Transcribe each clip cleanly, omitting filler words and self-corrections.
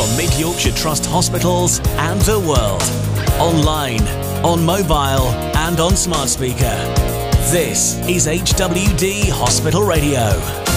from Mid Yorkshire Trust hospitals and the world. Online, on mobile and on smart speaker. This is HWD Hospital Radio.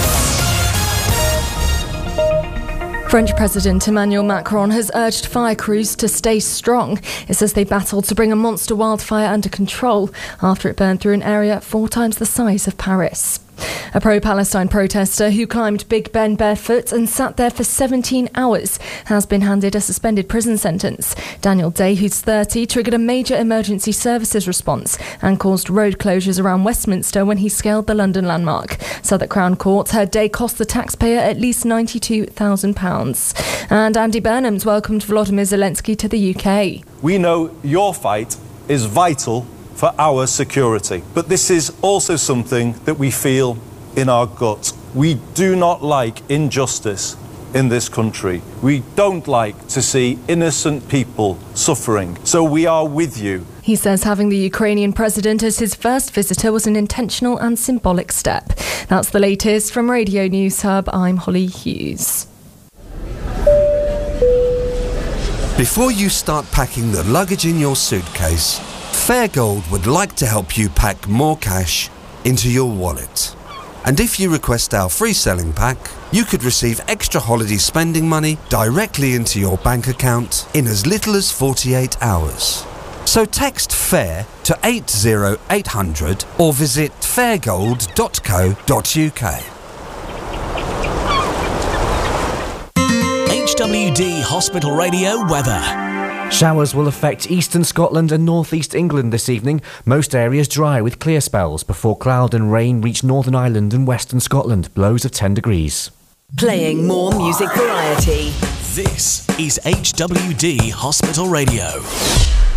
French President Emmanuel Macron has urged fire crews to stay strong. It says they battled to bring a monster wildfire under control after it burned through an area 4 times the size of Paris. A pro-Palestine protester who climbed Big Ben barefoot and sat there for 17 hours has been handed a suspended prison sentence. Daniel Day, who's 30, triggered a major emergency services response and caused road closures around Westminster when he scaled the London landmark. Southwark Crown Court heard Day cost the taxpayer at least £92,000. And Andy Burnham's welcomed Volodymyr Zelensky to the UK. We know your fight is vital for our security. But this is also something that we feel in our gut. We do not like injustice in this country. We don't like to see innocent people suffering. So we are with you. He says having the Ukrainian president as his first visitor was an intentional and symbolic step. That's the latest from Radio News Hub. I'm Holly Hughes. Before you start packing the luggage in your suitcase, Fairgold would like to help you pack more cash into your wallet. And if you request our free selling pack, you could receive extra holiday spending money directly into your bank account in as little as 48 hours. So text FAIR to 80800 or visit fairgold.co.uk. HWD Hospital Radio weather. Showers will affect eastern Scotland and northeast England this evening. Most areas dry with clear spells before cloud and rain reach Northern Ireland and western Scotland, lows of 10 degrees. Playing more music variety. This is HWD Hospital Radio.